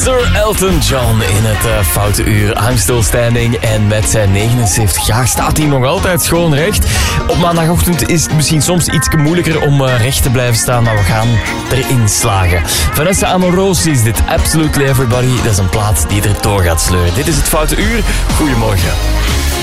Sir Elton John in het Foute Uur. I'm still standing. En met zijn 79 jaar staat hij nog altijd schoon recht. Op maandagochtend is het misschien soms iets moeilijker om recht te blijven staan, maar we gaan erin slagen. Vanessa Amorosi is dit. Absolutely Everybody. Dat is een plaat die er door gaat sleuren. Dit is het Foute Uur. Goedemorgen.